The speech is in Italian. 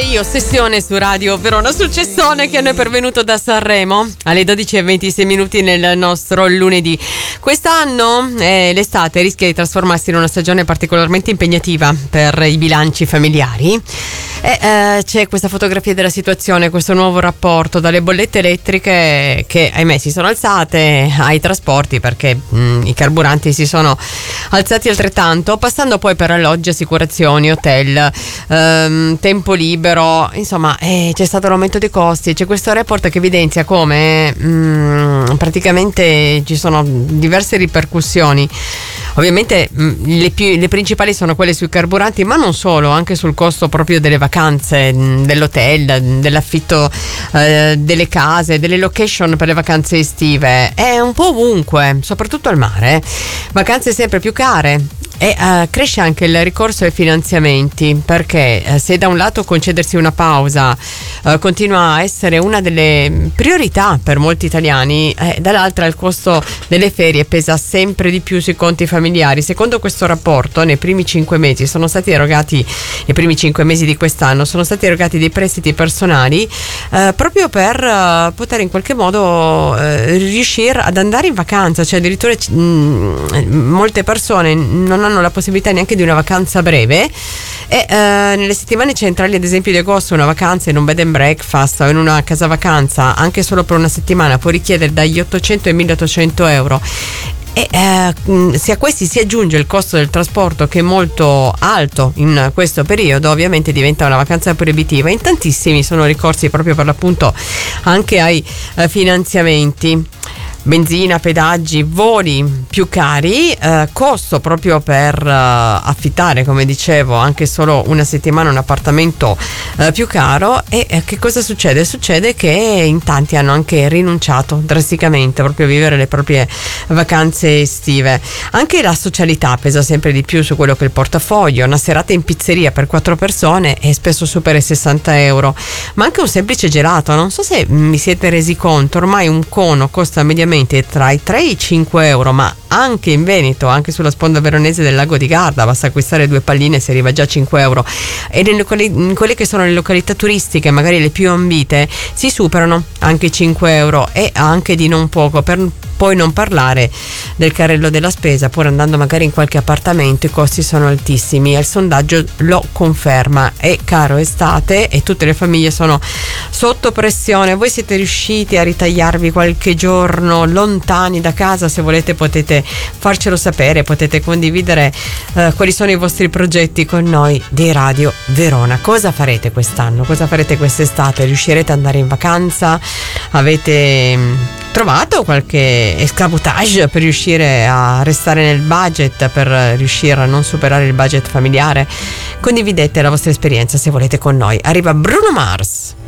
Ossessione su Radio Verona, successone che a noi è pervenuto da Sanremo alle 12:26 nel nostro lunedì. Quest'anno l'estate rischia di trasformarsi in una stagione particolarmente impegnativa per i bilanci familiari. C'è questa fotografia della situazione, questo nuovo rapporto dalle bollette elettriche che ahimè si sono alzate, ai trasporti perché i carburanti si sono alzati altrettanto, passando poi per alloggi, assicurazioni, hotel, tempo libero, insomma c'è stato l'aumento dei costi. C'è questo report che evidenzia come praticamente ci sono diverse ripercussioni. Ovviamente le principali sono quelle sui carburanti, ma non solo, anche sul costo proprio delle vacanze, dell'hotel, dell'affitto delle case, delle location per le vacanze estive. È un po' ovunque, soprattutto al mare. Vacanze sempre più care. E cresce anche il ricorso ai finanziamenti, perché se da un lato concedersi una pausa continua a essere una delle priorità per molti italiani, dall'altra il costo delle ferie pesa sempre di più sui conti familiari. Secondo questo rapporto, nei primi 5 mesi di quest'anno sono stati erogati dei prestiti personali proprio per poter in qualche modo riuscire ad andare in vacanza. Cioè addirittura molte persone non hanno la possibilità neanche di una vacanza breve e nelle settimane centrali, ad esempio di agosto, una vacanza in un bed and breakfast o in una casa vacanza anche solo per una settimana può richiedere dagli 800 ai 1800 euro. E se a questi si aggiunge il costo del trasporto, che è molto alto in questo periodo, ovviamente diventa una vacanza proibitiva. In tantissimi sono ricorsi proprio per l'appunto anche ai finanziamenti. Benzina, pedaggi, voli più cari, costo proprio per affittare, come dicevo, anche solo una settimana un appartamento più caro. E che cosa succede? Succede che in tanti hanno anche rinunciato drasticamente proprio a vivere le proprie vacanze estive. Anche la socialità pesa sempre di più su quello che è il portafoglio. Una serata in pizzeria per 4 persone e spesso supera i 60 euro, ma anche un semplice gelato. Non so se mi siete resi conto, ormai un cono costa mediamente tra i 3 e i 5 euro, ma anche in Veneto, anche sulla sponda veronese del lago di Garda, basta acquistare 2 palline e si arriva già a 5 euro. E in quelle che sono le località turistiche, magari le più ambite, si superano anche i 5 euro, e anche di non poco, per poi non parlare del carrello della spesa. Pur andando magari in qualche appartamento, i costi sono altissimi e il sondaggio lo conferma. È caro estate e tutte le famiglie sono sotto pressione. Voi siete riusciti a ritagliarvi qualche giorno lontani da casa? Se volete potete farcelo sapere, potete condividere quali sono i vostri progetti con noi di Radio Verona. Cosa farete quest'anno? Cosa farete quest'estate? Riuscirete ad andare in vacanza? Avete trovato qualche escamotage per riuscire a restare nel budget, per riuscire a non superare il budget familiare? Condividete la vostra esperienza se volete con noi. Arriva Bruno Mars.